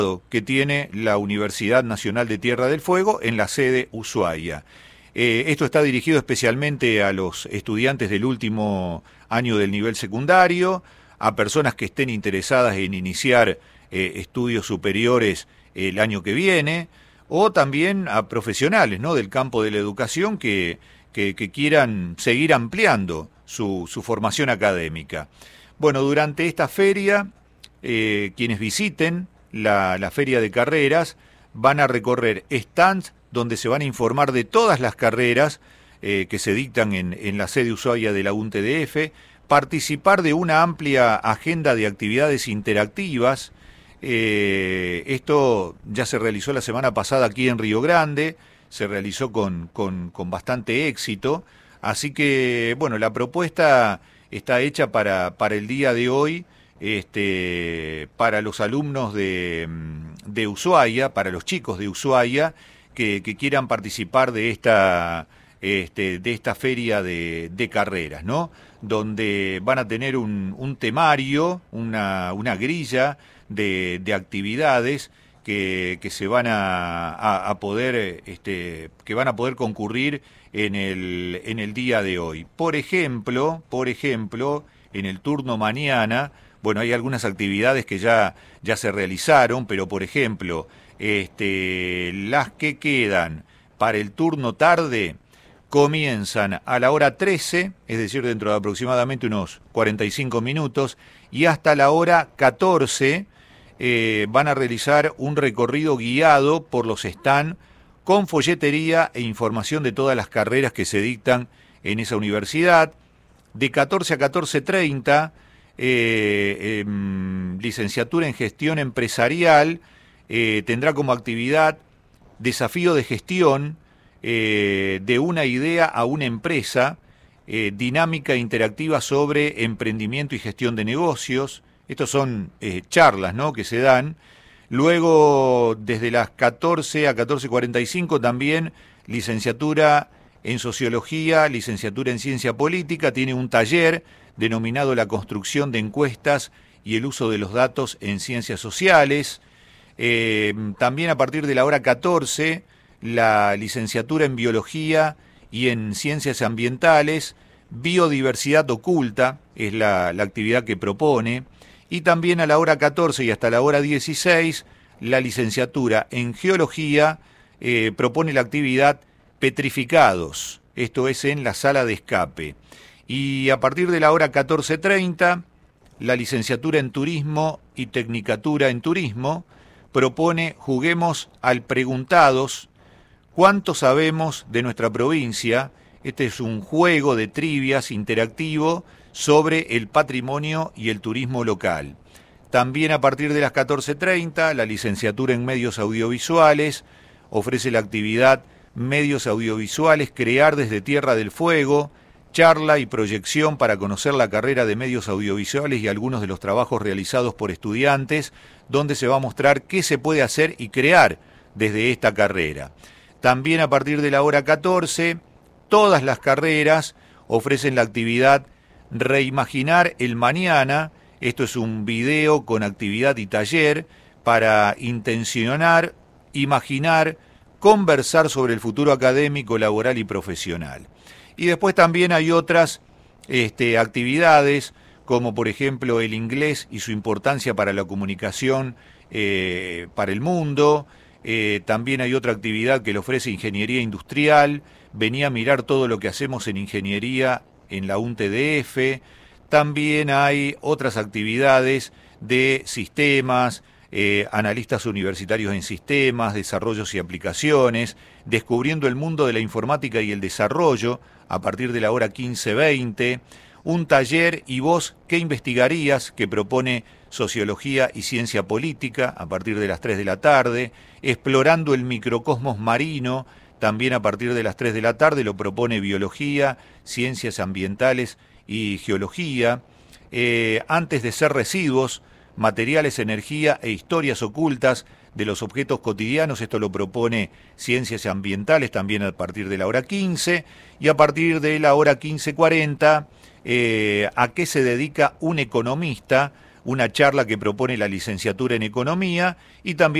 que tiene la Universidad Nacional de Tierra del Fuego en la sede Ushuaia. Esto está dirigido especialmente a los estudiantes del último año del nivel secundario, a personas que estén interesadas en iniciar estudios superiores el año que viene, o también a profesionales, ¿no?, del campo de la educación que quieran seguir ampliando su formación académica. Bueno, durante esta feria, quienes visiten la feria de carreras van a recorrer stands donde se van a informar de todas las carreras que se dictan en la sede Ushuaia de la UNTDF, participar de una amplia agenda de actividades interactivas. Esto ya se realizó la semana pasada aquí en Río Grande, se realizó con bastante éxito, así que, bueno, la propuesta está hecha para el día de hoy, para los alumnos de Ushuaia, para los chicos de Ushuaia que quieran participar de esta feria de carreras, ¿no?, donde van a tener un temario, una grilla de actividades que se van a poder que van a poder concurrir en el día de hoy. Por ejemplo, en el turno mañana, bueno, hay algunas actividades que ya se realizaron, pero por ejemplo, las que quedan para el turno tarde comienzan a la hora 13, es decir, dentro de aproximadamente unos 45 minutos, y hasta la hora 14 van a realizar un recorrido guiado por los stands con folletería e información de todas las carreras que se dictan en esa universidad. De 14 a 14:30, licenciatura en gestión empresarial tendrá como actividad desafío de gestión, de una idea a una empresa, dinámica interactiva sobre emprendimiento y gestión de negocios. Estos son charlas, ¿no?, que se dan. Luego, desde las 14 a 14:45 también licenciatura en sociología, licenciatura en ciencia política, tiene un taller denominado la construcción de encuestas y el uso de los datos en ciencias sociales. También a partir de la hora 14, la licenciatura en biología y en ciencias ambientales, biodiversidad oculta es la actividad que propone. Y también a la hora 14 y hasta la hora 16, la licenciatura en geología propone la actividad petrificados, esto es en la sala de escape. Y a partir de la hora 14:30, la licenciatura en turismo y tecnicatura en turismo propone Juguemos al Preguntados, ¿cuánto sabemos de nuestra provincia? Este es un juego de trivias interactivo sobre el patrimonio y el turismo local. También a partir de las 14:30, la licenciatura en medios audiovisuales ofrece la actividad Medios audiovisuales, crear desde Tierra del Fuego, charla y proyección para conocer la carrera de medios audiovisuales y algunos de los trabajos realizados por estudiantes, donde se va a mostrar qué se puede hacer y crear desde esta carrera. También a partir de la hora 14, todas las carreras ofrecen la actividad Reimaginar el Mañana. Esto es un video con actividad y taller para intencionar, imaginar, conversar sobre el futuro académico, laboral y profesional. Y después también hay otras actividades, como por ejemplo el inglés y su importancia para la comunicación para el mundo. También hay otra actividad que le ofrece ingeniería industrial. Venía a mirar todo lo que hacemos en ingeniería en la UNTDF. También hay otras actividades de sistemas, analistas universitarios en sistemas, desarrollos y aplicaciones, descubriendo el mundo de la informática y el desarrollo a partir de la hora 15:20, un taller ¿Y vos qué investigarías?, que propone Sociología y Ciencia Política a partir de las 3 de la tarde, Explorando el microcosmos marino, también a partir de las 3 de la tarde lo propone Biología, Ciencias Ambientales y Geología, Antes de ser residuos, Materiales, Energía e Historias Ocultas de los Objetos Cotidianos, esto lo propone Ciencias Ambientales también a partir de la hora 15, y a partir de la hora 15:40, ¿a qué se dedica un economista? una charla que propone la licenciatura en Economía y también